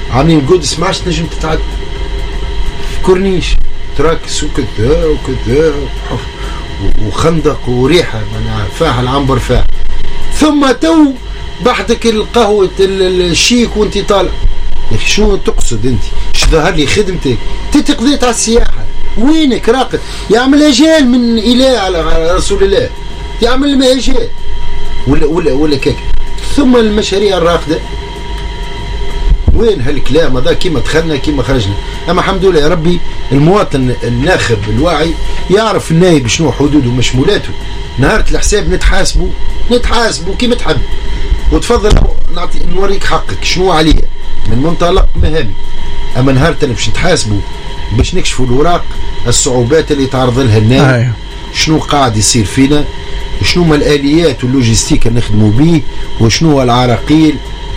عاملين قدس ما عادش تنجم تتعدى في كورنيش تراكس وكذا وكذا وخندق وريحه فاح العنبر فاح. ثم تو بحثك القهوه الشيك وانت طالع يا اخي شنو تقصد انت؟ ايش ظهر لي خدمتك؟ انت قضيت على السياحه وينك راقد؟ يعمل اجال من اله على رسول الله يعمل ما اجال ولا كيك. ثم المشاريع الراقده وين هالكلام هذا؟ كيما دخلنا كيما خرجنا. اما الحمد لله يا ربي المواطن الناخب الواعي يعرف النايب شنو حدوده ومشمولاته. نهار الحساب نتحاسبوا كيما تحب وتفضل نوريك حقك شنو عليا من منطلق مهامي. اما نهار باش نتحاسبوا باش نكشفوا الوراق الصعوبات اللي تعرض لها النايب شنو قاعد يصير فينا شنو ما الاليات واللوجستيك اللي نخدموا به وشنو العراقيل.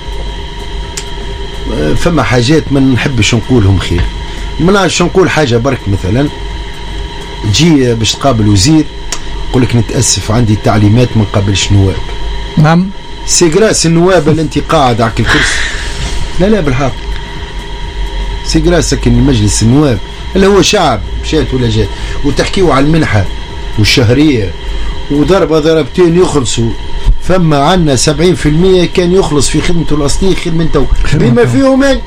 فما حاجات ما نحبش نقولهم خير. ما نعرفش نقول حاجه برك مثلا تجي باش تقابل وزير يقول لك نتاسف عندي تعليمات ما نقابلش نواب. نعم سي جراس النواب اللي انت قاعد على الكرسي. لا بالحق سي جراسك مجلس النواب اللي هو شعب مشات ولا جات وتحكيوا على المنحه والشهريه وضربه ضربتين يخلصوا. فما عنا 70% كان يخلص في خدمته الأصلية خير من تو بما فيهم من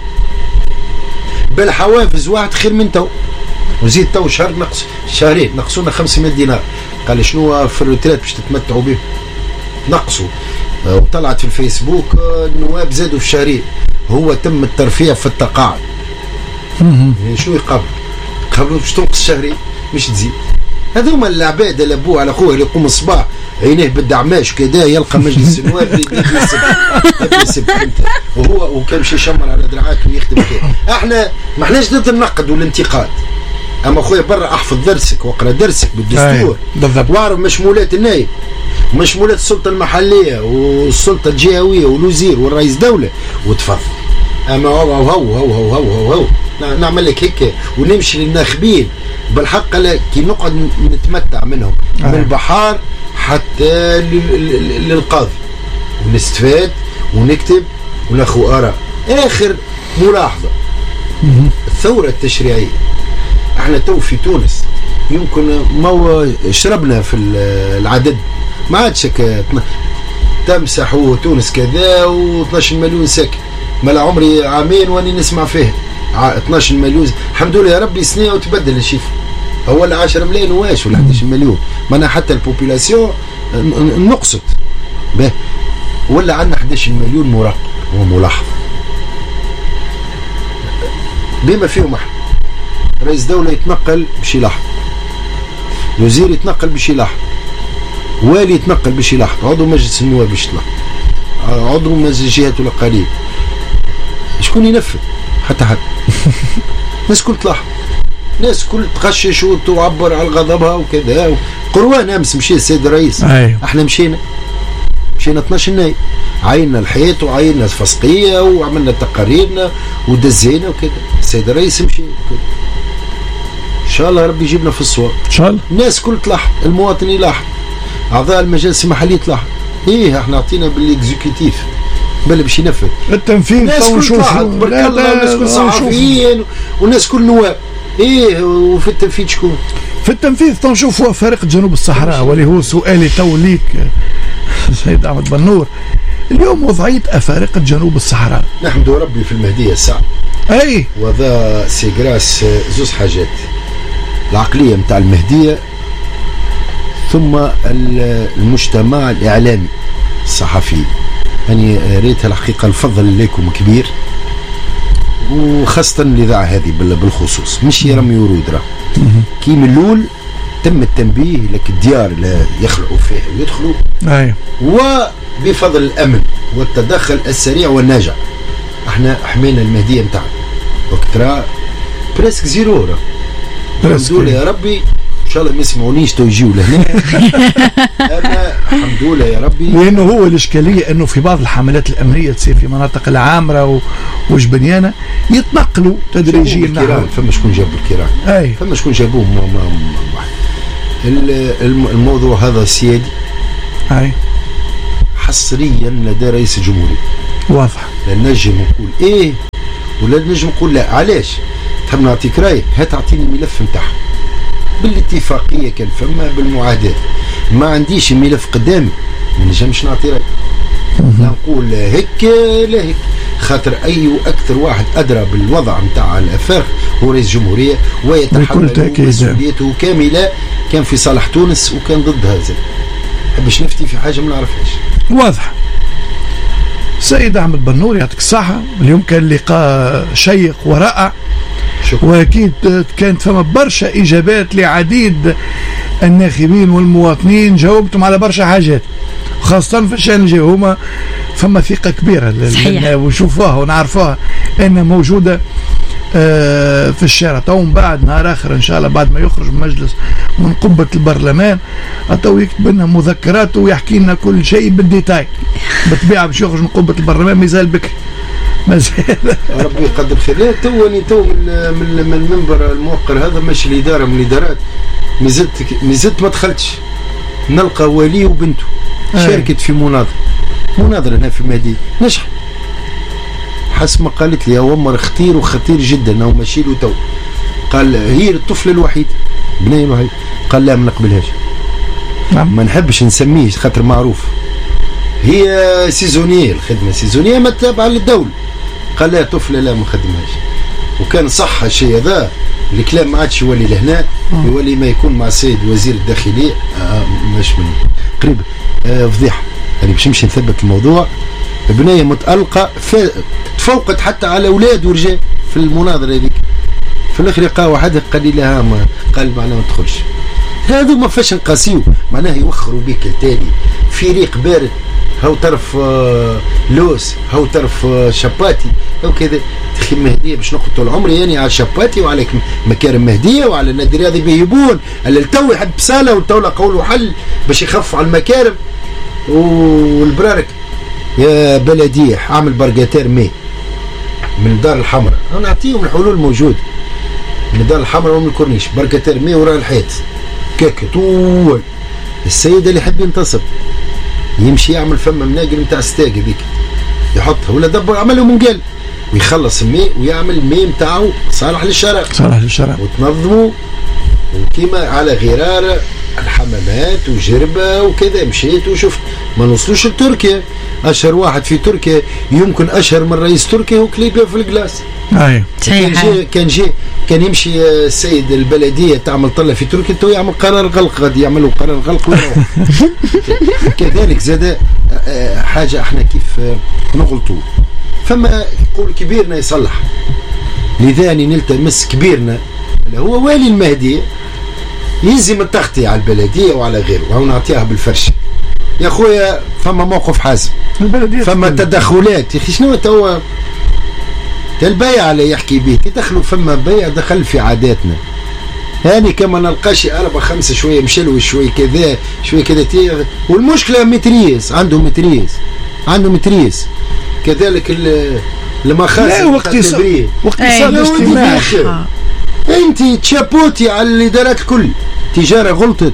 بالحوافز واحد خير من تو. وزيد تو شهر نقص شهرين نقصونا 500 دينار. قال شنو في الروترات باش تتمتعوا به نقصوا. وطلعت في الفيسبوك النواب زادوا في شهرين. هو تم الترفيع في التقاعد. شنو قبل باش تنقص شهرين مش تزيد. هذوما العباد اللي ابوه على اخوه اللي يقوم الصباح عينيه بالدعماش كذا يلقى مجلس النواب يسب وهو وكان شي يشمر على دراعاته ويخدم كذا. احنا ما احناش ضد النقد والانتقاد. اما اخويا برا احفظ درسك واقرا درسك بالدستور واعرف مشمولات النايب ومشمولات السلطه المحليه والسلطه الجهويه والوزير والرئيس دوله وتفضل. اما هو نعمل لك هيك ونمشي للناخبين بالحق كي نقعد نتمتع منهم من البحار حتى للقاضي ونستفاد ونكتب وناخذ آراء. آخر ملاحظة الثورة التشريعية. احنا تو في تونس يمكن ما شربنا في العدد ما عادش تمسحوا تونس كذا و12 مليون ساكن. ما عمري عامين واني نسمع فيه 12 مليون. الحمد لله يا ربي سنة وتبدل الشيف أول 10 ملايين واش ولا 11 مليون. معناها حتى البوبولاسيون نقصت به ولا عندنا 11 مليون مراقب وملاحظ بما فيهم احنا. رئيس دولة يتنقل باش يلاحظ وزير يتنقل باش يلاحظ والي يتنقل باش يلاحظ عضو مجلس النواب باش يلاحظ عضو مجلس الجهات والأقاليم. شكون ينفذ؟ حتى حد. الناس كل تلاحظ ناس كل تغشش وتعبر على غضبها وكذا. قروان امس مشي السيد الرئيس. احنا مشينا 12 نايب عينا الحيط وعينا الفسقيه وعملنا تقاريرنا ودزينا وكذا. السيد الرئيس مشي كده. ان شاء الله ربي يجيبنا في الصور ان شاء الله. الناس كل تلاحظ المواطن يلاحظ اعضاء المجالس المحليه تلاحظ. احنا عطينا بالاكزيكتيف بل باش ينفذ التنفيذ. تو نشوفوا برك الله والناس كل صحفيين والناس كل نواب. وفي التنفيذ شكون؟ في التنفيذ تنشوفوا فريق جنوب الصحراء واللي هو سؤالي تو ليك سيد أحمد بنور. اليوم وضعية أفارقة جنوب الصحراء نحمد ربي في المهدية الساعة وذا سيجراس زوز حاجات. العقلية متاع المهدية ثم المجتمع الإعلامي الصحفي. يعني ريتها الحقيقة الفضل لكم كبير وخاصة الإذاعة هذه بالخصوص مش يرمي ورود. كي من الأول تم التنبيه لك الديار اللي يخلعوا فيها ويدخلوا وبفضل الأمن والتدخل السريع والناجع احنا حمينا المهدية متاعنا وكترا بريسك زيرو. الحمد لله يا ربي ان شاء الله ما يسمعونيش تو يجيوا لهنا. انا الحمد لله يا ربي. لانه هو الاشكاليه انه في بعض الحملات الامنيه تصير في مناطق العامره وجبنيانه يتنقلوا تدريجيا. فما شكون جابوا الكيران فما شكون جابوهم. الموضوع هذا سيادي حصريا لدى رئيس الجمهورية. واضح. لا نجم نقول ولا نجم نقول لا. علاش؟ تحب نعطيك راي؟ هات اعطيني الملف نتاعها بالاتفاقيه كان فما بالمعاهدات. ما عنديش الملف قدامي ما نجمش نعطي راي. لا نقول هيك لا هيك، خاطر اي اكثر واحد ادرى بالوضع نتاع الافارقه هو رئيس الجمهوريه، ويتحمل مسؤوليته كامله. كان في صالح تونس وكان ضد هذا. حبش نفتي في حاجه ما نعرفهاش. واضح. سيد أحمد بنور يعطيك الصحة. اليوم كان لقاء شيق ورائع، واكيد كانت فما برشا اجابات لعديد الناخبين والمواطنين، جاوبتم على برشا حاجات، خاصة في الشأن الجاي. هما فما ثقة كبيرة وشوفوها ونعرفوها انها موجودة في الشارع. تو من بعد نهار اخر ان شاء الله بعد ما يخرج من مجلس من قبة البرلمان تو يكتب لنا مذكرات ويحكي لنا كل شيء بالديتاي. بالطبيعة باش يخرج من قبة البرلمان مازال بكري، ربي يقدر خير. تو من المنبر الموقر هذا ماشي الاداره من الادارات. مازلت ما دخلتش نلقى ولي وبنته شاركت في مناظره هنا في المهدي نجح حسب ما قالت لي. هو امر خطير وخطير جدا او ماشي له تو. قال هي الطفل الوحيد بني الوحيد. قال لا ما نقبلهاش. ما نحبش نسميه خاطر معروف. هي سيزونية، الخدمة سيزونية ما تابعة للدولة. قال لا طفلة لا ما نخدمهاش. وكان صح الشيء هذا. الكلام ما عادش يولي لهنا، يولي ما يكون مع السيد وزير الداخلية مش من قريب فضيحة. يعني باش نمشي نثبت الموضوع. بنية متألقة تفوقت حتى على أولاد ورجال في المناظرة هذيك. في الآخر يلقى واحد قال لي لها قال معنا ما تدخلش. هذا ما فاش نقاسيو معناه يوخروا بك التالي في ريق بارد. هاو طرف لوس، هاو طرف شباتي، هاو كذا. تخي مهديه باش نقعد طول عمري يعني على شباتي وعلى مكارم مهديه وعلى النادي الرياضي بيهبون التو يحب ساله والتو قولوا حل باش يخفوا على المكارم والبرارك. يا بلديه اعمل برقاتير مي من الدار الحمراء، انا نعطيهم الحلول الموجوده من الدار الحمراء ومن الكورنيش. برقاتير مي وراء الحيط كيك طول. السيد اللي يحب ينتصب يمشي يعمل فما مناقل نتاع ستاق هذيك يحطها ولا دبر عمله منقل ويخلص الماء ويعمل الماء نتاعو صالح للشارع وتنظموا وكيما على غرار الحمامات وجربه وكذا. مشيت وشفت ما نوصلوش لتركيا. اشهر واحد في تركيا يمكن اشهر من رئيس تركيا هو كليبيا في الجلاس. كان يمشي السيد البلديه تعمل طلع في تركيا تو يعمل قرار غلق، غادي يعملوا قرار غلق ويروح. كذلك زاد حاجه احنا كيف نغلطوا فما يقول كبيرنا يصلح. لذاني نلتمس كبيرنا اللي هو والي المهدي يلزم التغطية على البلديه وعلى غيره وهو نعطيها بالفرش. يا خويا فما موقف حازم، فما تدخلات. يا اخي شنو توا البيع على يحكي به تدخلوا فما بيع دخل في عاداتنا. يعني كما نلقاش 4-5 شويه مشلوي شويه كذا شويه كذا. والمشكله متريز عنده متريز كذلك المخازن واقتصاد اجتماعي. انت تشابوتي على الادارات الكل. تجاره غلطت،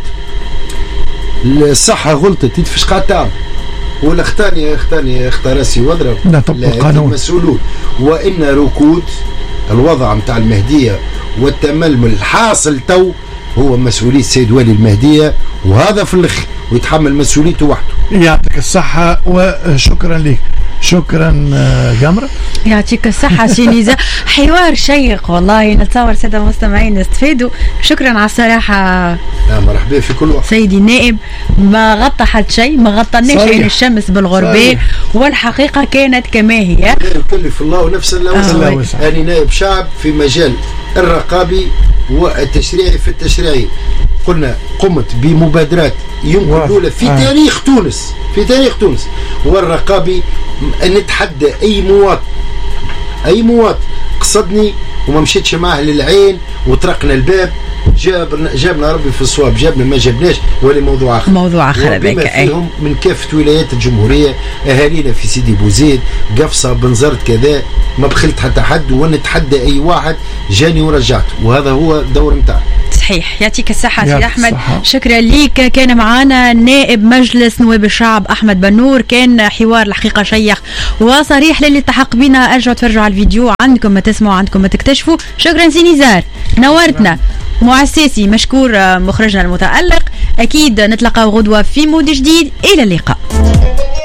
الصحه غلطت، تدفش قاعد تعمل ولا اختاني راسي واضرب. لا طبق القانون مسؤولون. وان ركود الوضع نتاع المهديه والتململ الحاصل تو هو مسؤوليه السيد والي المهديه، وهذا في الاخر ويتحمل مسؤوليته وحده. يعطيك الصحه وشكرا لك. شكرا جمرة. يعطيك الصحة سينيزا. حوار شيق والله، نتصور سادة المستمعين استفادوا. شكرا على الصراحة. مرحبا في كل وقت. سيدي النائب ما غطى حد شيء، ما غطناش عين الشمس بالغربال، والحقيقة كانت كما هي. يكلف الله نفسا لا وسعها. أنا نائب شعب في مجال الرقابي والتشريعي. في التشريعي قمت بمبادرات يمكن الأولى في تاريخ تونس والرقابي أن نتحدى أي مواطن قصدني وما مشيتش معه للعين وطرقنا الباب جابنا ربي في الصواب، جابنا ما جابناش ولا موضوع آخر بما فيهم من كافة ولايات الجمهورية. أهالينا في سيدي بوزيد قفصة بنزرت كذا ما بخلت حتى حد ونتحدى أي واحد جاني ورجعته، وهذا هو الدور متاعنا. صحيح. يعطيك الصحة سيد أحمد. الصحة. شكرا ليك. كان معنا نائب مجلس نواب الشعب أحمد بنور. كان حوار الحقيقة شيق وصريح. للي التحق بنا أرجعوا تفرجوا على الفيديو، عندكم ما تسمعوا عندكم ما تكتشفوا. شكرا سي نزار، نورتنا. مؤسسي مشكور، مخرجنا المتألق. أكيد نتلقى غدوة في مود جديد. إلى اللقاء.